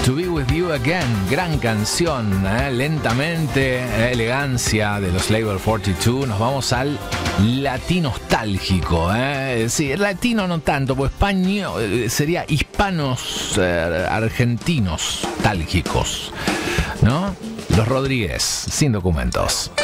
To Be With You Again, gran canción, lentamente, elegancia de los Label 42. Nos vamos al latino nostálgico, sí, latino no tanto, pues español, sería hispanos, argentinos nostálgicos, ¿no? Los Rodríguez, Sin Documentos.